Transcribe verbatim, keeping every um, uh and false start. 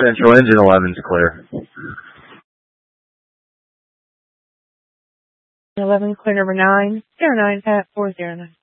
Central engine eleven's clear. eleven clear number nine, zero nine, Pat four zero nine.